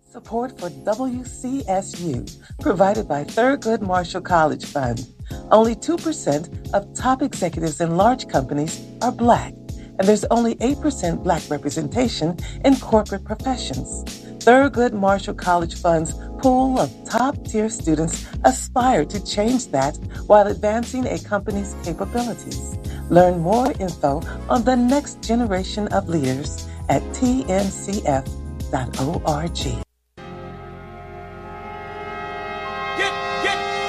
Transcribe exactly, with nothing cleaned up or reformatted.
Support for W C S U, provided by Thurgood Marshall College Fund. Only two percent of top executives in large companies are Black, and there's only eight percent Black representation in corporate professions. Thurgood Marshall College Fund's pool of top-tier students aspire to change that while advancing a company's capabilities. Learn more info on the next generation of leaders at T N C F dot org.